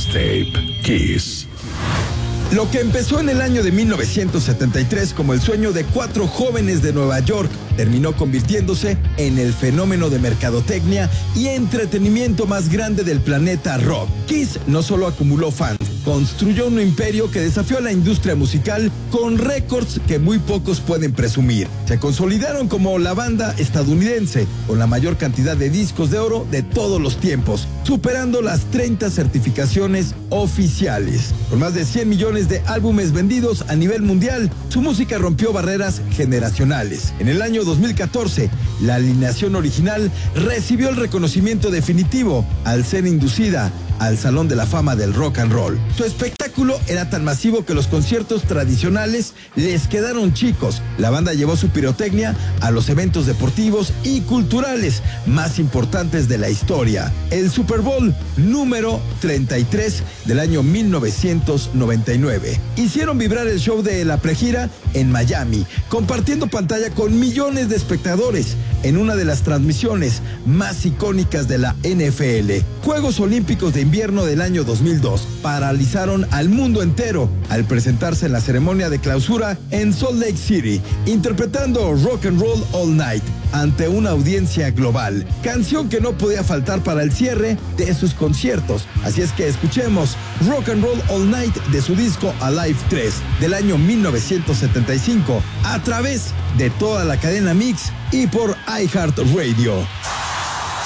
Mixtape Kiss. Lo que empezó en el año de 1973 como el sueño de 4 jóvenes de Nueva York terminó convirtiéndose en el fenómeno de mercadotecnia y entretenimiento más grande del planeta rock. Kiss no solo acumuló fans, construyó un imperio que desafió a la industria musical con récords que muy pocos pueden presumir. Se consolidaron como la banda estadounidense con la mayor cantidad de discos de oro de todos los tiempos, superando las 30 certificaciones oficiales. Con más de 100 millones de álbumes vendidos a nivel mundial, su música rompió barreras generacionales. En el año 2014, la alineación original recibió el reconocimiento definitivo al ser inducida al Salón de la Fama del Rock and Roll. Su espectáculo era tan masivo que los conciertos tradicionales les quedaron chicos. La banda llevó su pirotecnia a los eventos deportivos y culturales más importantes de la historia. El Super Bowl número 33 del año 1999. Hicieron vibrar el show de la pregira en Miami, compartiendo pantalla con millones de espectadores en una de las transmisiones más icónicas de la NFL. Juegos Olímpicos de Invierno del año 2002 paralizaron al mundo entero al presentarse en la ceremonia de clausura en Salt Lake City, interpretando Rock and Roll All Night ante una audiencia global, canción que no podía faltar para el cierre de sus conciertos. Así es que escuchemos Rock and Roll All Night de su disco Alive 3 del año 1975 a través de toda la cadena Mix y por iHeartRadio.